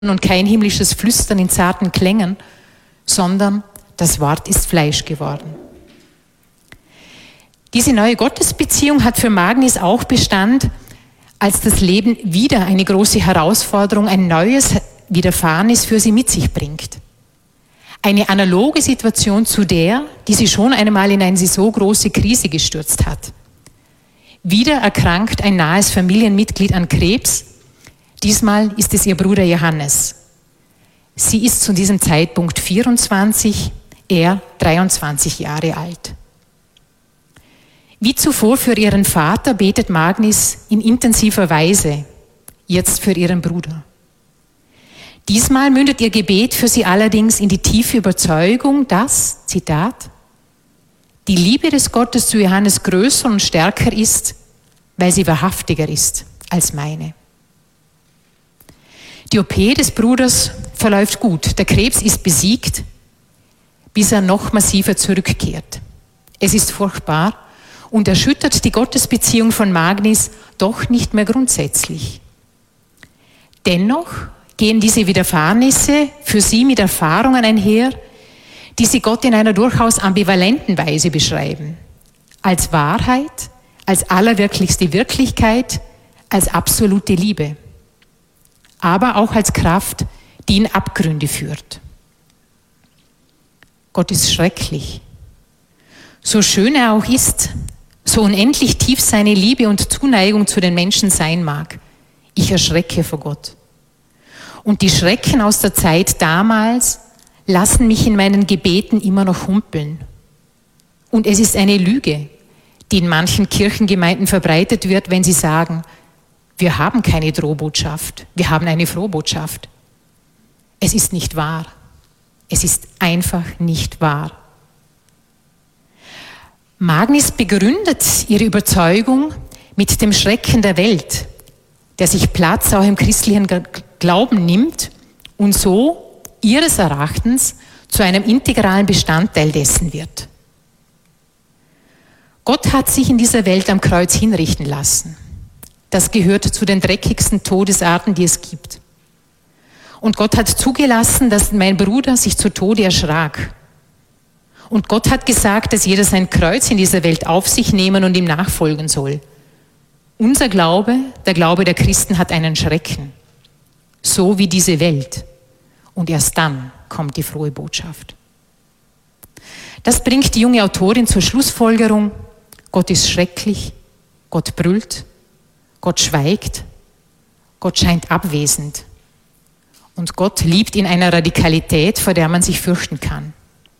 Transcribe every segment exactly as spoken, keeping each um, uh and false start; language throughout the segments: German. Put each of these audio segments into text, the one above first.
und kein himmlisches Flüstern in zarten Klängen, sondern das Wort ist Fleisch geworden. Diese neue Gottesbeziehung hat für Magnis auch Bestand, als das Leben wieder eine große Herausforderung, ein neues Widerfahrenes für sie mit sich bringt. Eine analoge Situation zu der, die sie schon einmal in eine so große Krise gestürzt hat. Wieder erkrankt ein nahes Familienmitglied an Krebs. Diesmal ist es ihr Bruder Johannes. Sie ist zu diesem Zeitpunkt vierundzwanzig, er dreiundzwanzig Jahre alt. Wie zuvor für ihren Vater betet Magnis in intensiver Weise, jetzt für ihren Bruder. Diesmal mündet ihr Gebet für sie allerdings in die tiefe Überzeugung, dass, Zitat, die Liebe des Gottes zu Johannes größer und stärker ist, weil sie wahrhaftiger ist als meine. Die O P des Bruders verläuft gut. Der Krebs ist besiegt, bis er noch massiver zurückkehrt. Es ist furchtbar und erschüttert die Gottesbeziehung von Magnis doch nicht mehr grundsätzlich. Dennoch gehen diese Widerfahrnisse für sie mit Erfahrungen einher, die sie Gott in einer durchaus ambivalenten Weise beschreiben. Als Wahrheit, als allerwirklichste Wirklichkeit, als absolute Liebe. Aber auch als Kraft, die in Abgründe führt. Gott ist schrecklich. So schön er auch ist, so unendlich tief seine Liebe und Zuneigung zu den Menschen sein mag, ich erschrecke vor Gott. Und die Schrecken aus der Zeit damals lassen mich in meinen Gebeten immer noch humpeln. Und es ist eine Lüge, die in manchen Kirchengemeinden verbreitet wird, wenn sie sagen, wir haben keine Drohbotschaft, wir haben eine Frohbotschaft. Es ist nicht wahr. Es ist einfach nicht wahr. Magnis begründet ihre Überzeugung mit dem Schrecken der Welt, der sich Platz auch im christlichen Glauben nimmt und so ihres Erachtens zu einem integralen Bestandteil dessen wird. Gott hat sich in dieser Welt am Kreuz hinrichten lassen. Das gehört zu den dreckigsten Todesarten, die es gibt. Und Gott hat zugelassen, dass mein Bruder sich zu Tode erschrak. Und Gott hat gesagt, dass jeder sein Kreuz in dieser Welt auf sich nehmen und ihm nachfolgen soll. Unser Glaube, der Glaube der Christen, hat einen Schrecken. So wie diese Welt. Und erst dann kommt die frohe Botschaft. Das bringt die junge Autorin zur Schlussfolgerung, Gott ist schrecklich, Gott brüllt, Gott schweigt, Gott scheint abwesend. Und Gott liebt in einer Radikalität, vor der man sich fürchten kann.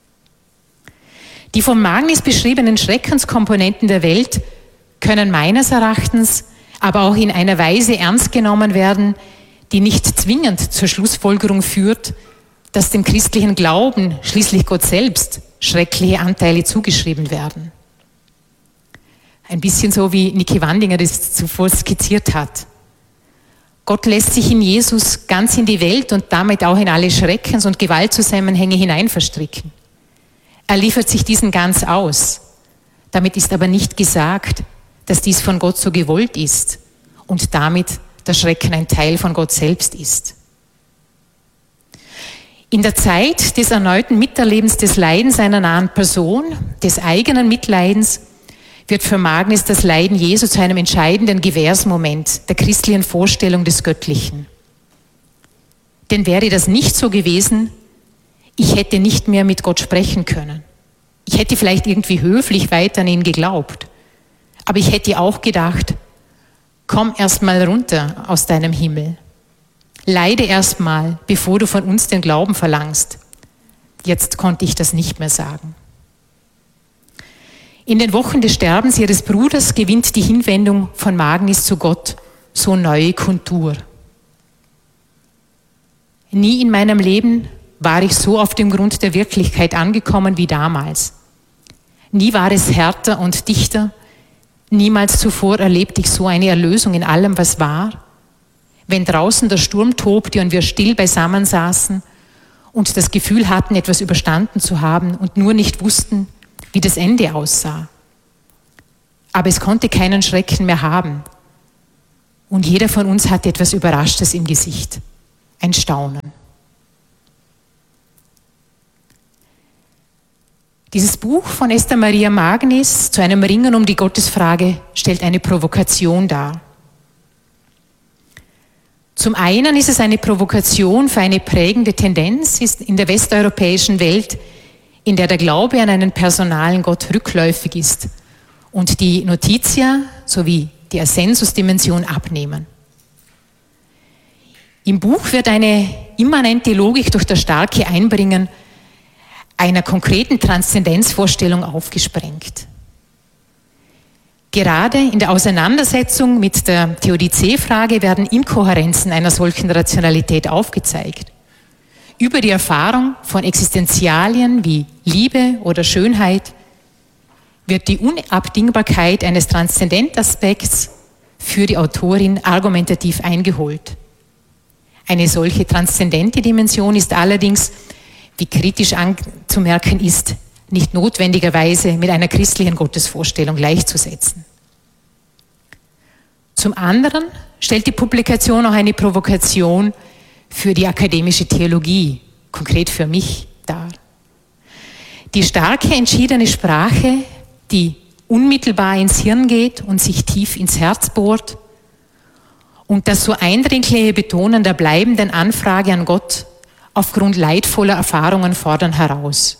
Die von Magnis beschriebenen Schreckenskomponenten der Welt können meines Erachtens aber auch in einer Weise ernst genommen werden, die nicht zwingend zur Schlussfolgerung führt, dass dem christlichen Glauben schließlich Gott selbst schreckliche Anteile zugeschrieben werden. Ein bisschen so wie Niki Wandinger das zuvor skizziert hat. Gott lässt sich in Jesus ganz in die Welt und damit auch in alle Schreckens- und Gewaltzusammenhänge hinein verstricken. Er liefert sich diesen ganz aus. Damit ist aber nicht gesagt, dass dies von Gott so gewollt ist und damit der Schrecken ein Teil von Gott selbst ist. In der Zeit des erneuten Miterlebens des Leidens einer nahen Person, des eigenen Mitleidens, wird für Magnis das Leiden Jesu zu einem entscheidenden Gewährsmoment der christlichen Vorstellung des Göttlichen. Denn wäre das nicht so gewesen, ich hätte nicht mehr mit Gott sprechen können. Ich hätte vielleicht irgendwie höflich weiter an ihn geglaubt. Aber ich hätte auch gedacht, komm erst mal runter aus deinem Himmel. Leide erst mal, bevor du von uns den Glauben verlangst. Jetzt konnte ich das nicht mehr sagen. In den Wochen des Sterbens ihres Bruders gewinnt die Hinwendung von Magnis zu Gott so neue Kontur. Nie in meinem Leben war ich so auf dem Grund der Wirklichkeit angekommen wie damals. Nie war es härter und dichter. Niemals zuvor erlebte ich so eine Erlösung in allem, was war. Wenn draußen der Sturm tobte und wir still beisammen saßen und das Gefühl hatten, etwas überstanden zu haben und nur nicht wussten, wie das Ende aussah. Aber es konnte keinen Schrecken mehr haben. Und jeder von uns hatte etwas Überraschtes im Gesicht. ein Staunen. Dieses Buch von Esther Maria Magnis zu einem Ringen um die Gottesfrage stellt eine Provokation dar. Zum einen ist es eine Provokation für eine prägende Tendenz in der westeuropäischen Welt, in der der Glaube an einen personalen Gott rückläufig ist und die Notitia sowie die Ascensus-Dimension abnehmen. Im Buch wird eine immanente Logik durch das starke Einbringen einer konkreten Transzendenzvorstellung aufgesprengt. Gerade in der Auseinandersetzung mit der Theodizee-Frage werden Inkohärenzen einer solchen Rationalität aufgezeigt. Über die Erfahrung von Existenzialien wie Liebe oder Schönheit wird die Unabdingbarkeit eines Transzendentaspekts für die Autorin argumentativ eingeholt. Eine solche transzendente Dimension ist allerdings, wie kritisch anzumerken ist, nicht notwendigerweise mit einer christlichen Gottesvorstellung gleichzusetzen. Zum anderen stellt die Publikation auch eine Provokation für die akademische Theologie, konkret für mich, dar. Die starke, entschiedene Sprache, die unmittelbar ins Hirn geht und sich tief ins Herz bohrt, und das so eindringliche Betonen der bleibenden Anfrage an Gott aufgrund leidvoller Erfahrungen fordern heraus.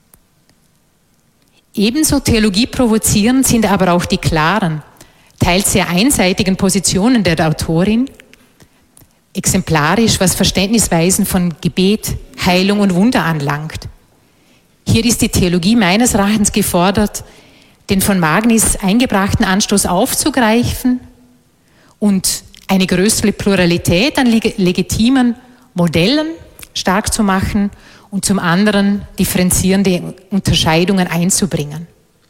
Ebenso theologieprovozierend sind aber auch die klaren, teils sehr einseitigen Positionen der Autorin, exemplarisch was Verständnisweisen von Gebet, Heilung und Wunder anlangt. Hier ist die Theologie meines Erachtens gefordert, den von Magnis eingebrachten Anstoß aufzugreifen und eine größere Pluralität an leg- legitimen Modellen stark zu machen und zum anderen differenzierende Unterscheidungen einzubringen.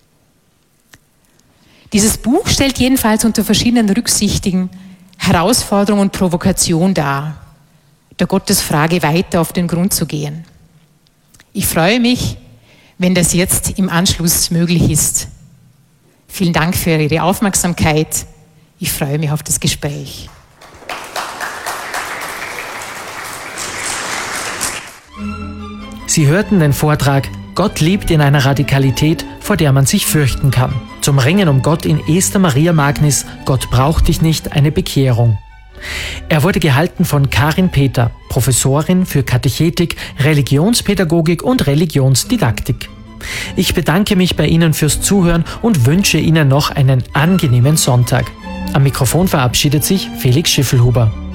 Dieses Buch stellt jedenfalls unter verschiedenen Rücksichtigen Herausforderung und Provokation dar, der Gottesfrage weiter auf den Grund zu gehen. Ich freue mich, wenn das jetzt im Anschluss möglich ist. Vielen Dank für Ihre Aufmerksamkeit. Ich freue mich auf das Gespräch. Sie hörten den Vortrag Gott liebt in einer Radikalität, vor der man sich fürchten kann. Zum Ringen um Gott in Esther Maria Magnis, Gott braucht dich nicht, eine Bekehrung. Er wurde gehalten von Karin Peter, Professorin für Katechetik, Religionspädagogik und Religionsdidaktik. Ich bedanke mich bei Ihnen fürs Zuhören und wünsche Ihnen noch einen angenehmen Sonntag. Am Mikrofon verabschiedet sich Felix Schiffelhuber.